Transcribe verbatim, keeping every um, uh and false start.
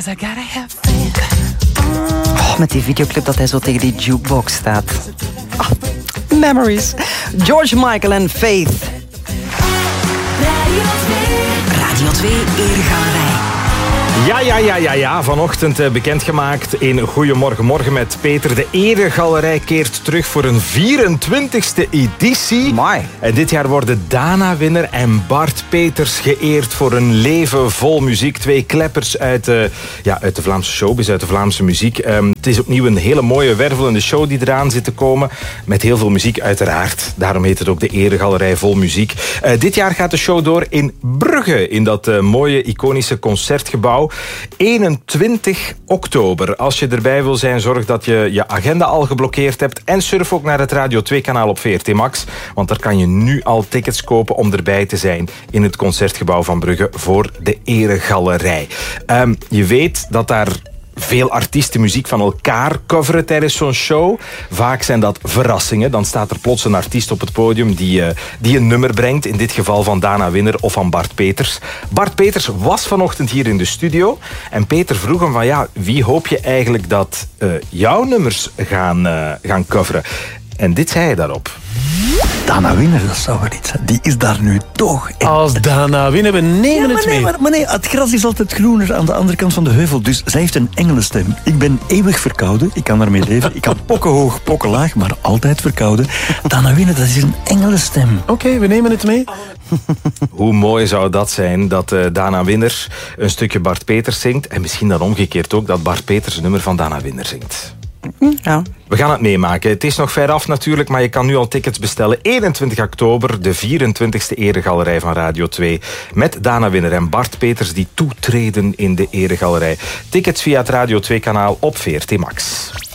'cause I gotta have faith. Oh, met die videoclip dat hij zo tegen die jukebox staat. Oh, memories. George Michael en Faith. Radio twee. Radio twee Eregalerij. Ja, ja, ja, ja, ja. Vanochtend uh, bekendgemaakt in Goeiemorgen Morgen met Peter. De Eregalerij keert terug voor een vierentwintigste editie. Amai. En dit jaar worden Dana-winner en Bart Peters geëerd voor een leven vol muziek. Twee kleppers uit, uh, ja, uit de Vlaamse showbiz, uit de Vlaamse muziek. Um, het is opnieuw een hele mooie wervelende show die eraan zit te komen. Met heel veel muziek uiteraard. Daarom heet het ook de Eregalerij vol muziek. Uh, dit jaar gaat de show door in Brugge. In dat uh, mooie, iconische concertgebouw. eenentwintig oktober. Als je erbij wil zijn, zorg dat je je agenda al geblokkeerd hebt. En surf ook naar het Radio twee kanaal op V R T Max. Want daar kan je nu al tickets kopen om erbij te zijn in het Concertgebouw van Brugge voor de Eregalerij. Um, je weet dat daar veel artiesten muziek van elkaar coveren tijdens zo'n show. Vaak zijn dat verrassingen. Dan staat er plots een artiest op het podium die, uh, die een nummer brengt. In dit geval van Dana Winner of van Bart Peters. Bart Peters was vanochtend hier in de studio. En Peter vroeg hem van ja, wie hoop je eigenlijk dat uh, jouw nummers gaan, uh, gaan coveren? En dit zei hij daarop. Dana Winner, dat zou wel iets zijn. Die is daar nu toch. En... Als Dana Winner, we nemen ja, het nee, mee. Maar, maar nee, het gras is altijd groener aan de andere kant van de heuvel. Dus zij heeft een engelenstem. Ik ben eeuwig verkouden. Ik kan daarmee leven. Ik kan pokkenhoog, pokkenlaag, maar altijd verkouden. Dana Winner, dat is een engelenstem. Oké, okay, we nemen het mee. Hoe mooi zou dat zijn dat uh, Dana Winner een stukje Bart Peters zingt. En misschien dan omgekeerd ook dat Bart Peters een nummer van Dana Winner zingt. Ja. We gaan het meemaken. Het is nog ver af natuurlijk, maar je kan nu al tickets bestellen. eenentwintig oktober, de vierentwintigste Eregalerij van Radio twee. Met Dana Winner en Bart Peters die toetreden in de Eregalerij. Tickets via het Radio twee kanaal op V R T Max.